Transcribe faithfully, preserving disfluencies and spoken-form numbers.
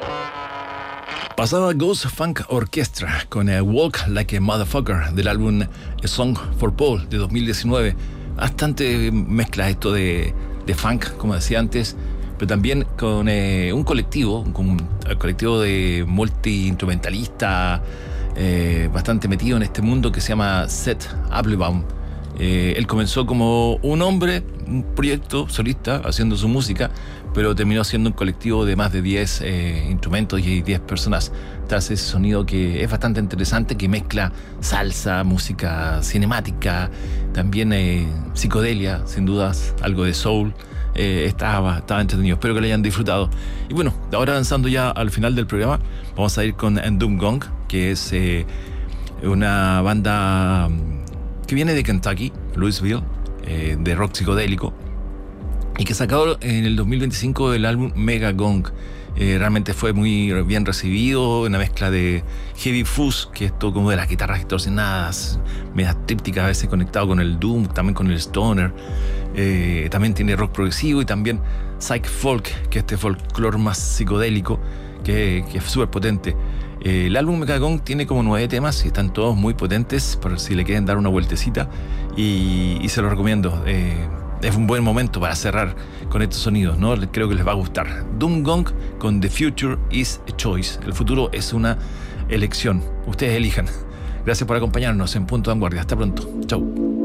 Pasaba Ghost Funk Orchestra con eh, Walk Like a Motherfucker del álbum A Song for Paul de dos mil diecinueve. Bastante mezcla esto de, de funk, como decía antes, pero también con eh, un colectivo, con un colectivo de multi-instrumentalista eh, bastante metido en este mundo que se llama Seth Applebaum. Eh, él comenzó como un hombre, un proyecto solista, haciendo su música, pero terminó siendo un colectivo de más de diez eh, instrumentos y diez personas tras ese sonido que es bastante interesante, que mezcla salsa, música cinemática, también eh, psicodelia, sin dudas, algo de soul. Eh, estaba, estaba entretenido, espero que lo hayan disfrutado. Y bueno, ahora avanzando ya al final del programa, vamos a ir con Doom Gong, que es eh, una banda que viene de Kentucky, Louisville, eh, de rock psicodélico, y que sacó en el dos mil veinticinco el álbum Mega Gong. Eh, realmente fue muy bien recibido, una mezcla de heavy fuzz, que es todo como de las guitarras distorsionadas, medias trípticas, a veces conectado con el doom, también con el stoner. Eh, también tiene rock progresivo y también psych folk, que es este folclore más psicodélico, que, que es súper potente. Eh, el álbum Mega Gong tiene como nueve temas y están todos muy potentes, por si le quieren dar una vueltecita, y, y se los recomiendo. Eh, es un buen momento para cerrar con estos sonidos, ¿no? Creo que les va a gustar. Doom Gong con The Future is a Choice. El futuro es una elección. Ustedes elijan. Gracias por acompañarnos en Punto de Vanguardia. Hasta pronto. Chau.